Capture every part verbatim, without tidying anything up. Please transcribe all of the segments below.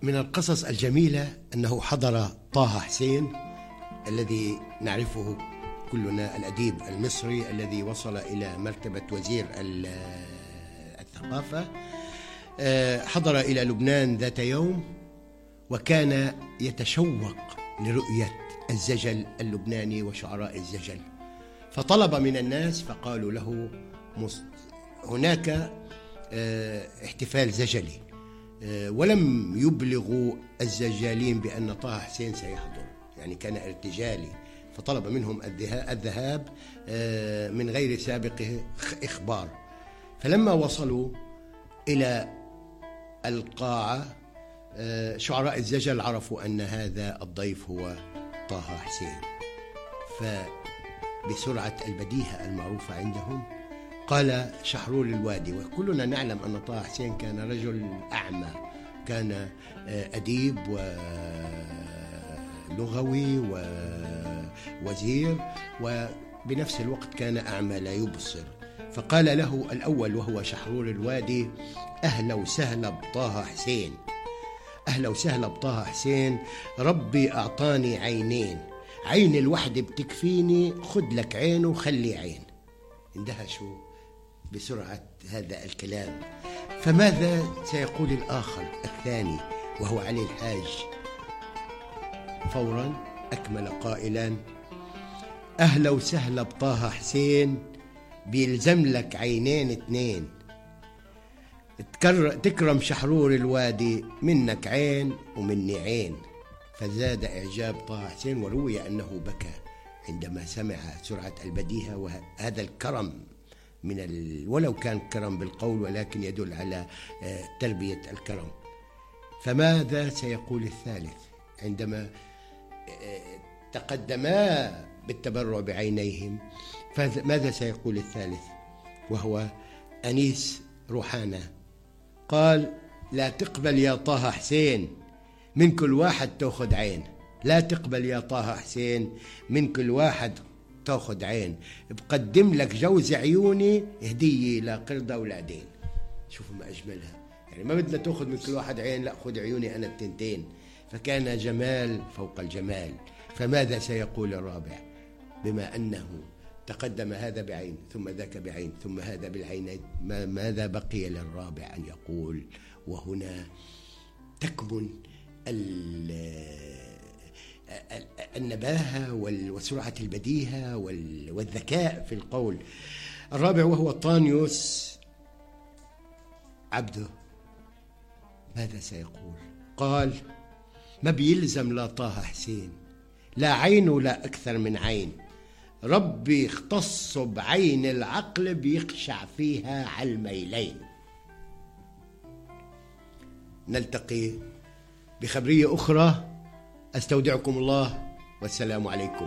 من القصص الجميلة أنه حضر طه حسين الذي نعرفه كلنا، الأديب المصري الذي وصل إلى مرتبة وزير الثقافة. حضر إلى لبنان ذات يوم وكان يتشوق لرؤية الزجل اللبناني وشعراء الزجل، فطلب من الناس فقالوا له هناك احتفال زجلي، ولم يبلغوا الزجالين بأن طه حسين سيحضر، يعني كان ارتجالي، فطلب منهم الذهاب من غير سابق إخبار. فلما وصلوا إلى القاعة شعراء الزجل عرفوا أن هذا الضيف هو طه حسين، فبسرعة البديهة المعروفة عندهم قال شحرور الوادي، وكلنا نعلم أن طه حسين كان رجل أعمى، كان أديب ولغوي ووزير وبنفس الوقت كان أعمى لا يبصر. فقال له الأول وهو شحرور الوادي: أهلا وسهلا بطه حسين، أهلا وسهلا بطه حسين، ربي أعطاني عينين، عين الوحدة بتكفيني، خد لك عين وخلي عين. اندهشوا بسرعة هذا الكلام، فماذا سيقول الآخر الثاني وهو علي الحاج؟ فورا أكمل قائلا: أهلا وسهلا بطه حسين، بيلزم لك عينين اتنين، تكرم شحرور الوادي، منك عين ومني عين. فزاد إعجاب طه حسين، وروي أنه بكى عندما سمع سرعة البديهة وهذا الكرم من ال... ولو كان كرم بالقول ولكن يدل على تربية الكرم. فماذا سيقول الثالث عندما تقدما بالتبرع بعينيهم؟ فماذا سيقول الثالث وهو أنيس روحانة؟ قال: لا تقبل يا طه حسين، من كل واحد تأخذ عين، لا تقبل يا طه حسين، من كل واحد تأخذ عين، بقدم لك جوز عيوني هدية لقردة ولادين. شوفوا ما أجملها، يعني ما بدنا تأخذ من كل واحد عين، لا خذ عيوني أنا التنتين. فكان جمال فوق الجمال. فماذا سيقول الرابع بما أنه تقدم هذا بعين ثم ذاك بعين ثم هذا بالعينين؟ ماذا بقي للرابع أن يقول؟ وهنا تكمن النباهة وسرعة البديهة والذكاء في القول. الرابع وهو طانيوس عبده، ماذا سيقول؟ قال: ما بيلزم لا طه حسين، لا عين ولا أكثر من عين، ربي اختص بعين العقل بيخشع فيها على الميلين. نلتقي بخبرية أخرى، أستودعكم الله والسلام عليكم.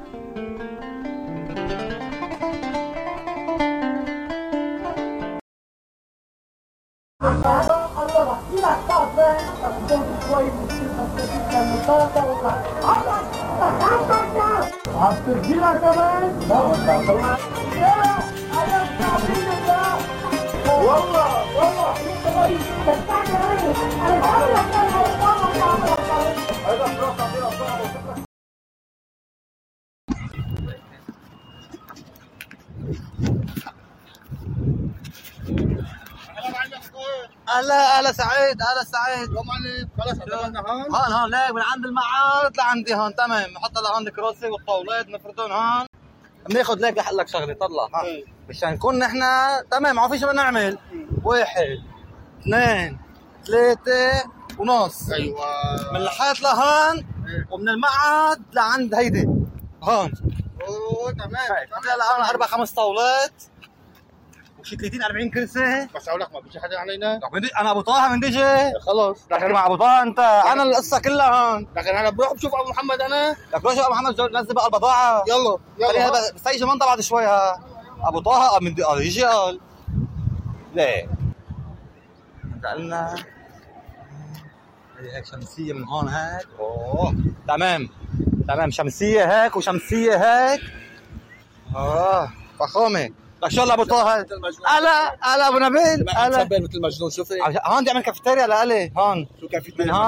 هلا هلا سعيد، هلا سعيد. السلام عليكم. خلص عملنا هون؟ هون هون ليك من عند المعارض لعندي هون، تمام. نحط لهون الكراسي والطاولات نفردهم هون. بناخذ ليك رح لك شغله، طلع ها مشان نكون نحن تمام. ما في شيء بدنا نعمل. واحد اثنين ثلاثة ونص. ايوه من الحيط لهون ومن المعهد لعند هيدي هون. اوه تمام. هلا هون اربع خمس طاولات وشي ثلاثين أربعين كرسي. بس اقول لك ما بيجي حدا علينا. انا ابو طه من ديجي. خلص لكن مع ابو طه انت انا القصه كلها هون. لكن انا بروح بشوف ابو محمد. انا لك روح شوف ابو محمد نزل بقى البضاعه. يلا يلا بس هي منطقه بعد شوي. ها ابو طه من دي يجي قال ليه قالنا هيك شمسيه من هون هيك. اوه تمام تمام، شمسيه هيك وشمسيه هيك. اه فخامه. لك شو ابو طه؟ هلا هلا ابو نبيل. هلا مثل مجنون. شوفي هون بدي اعمل كافيتيريا لالي هون. شو كافيتيريا؟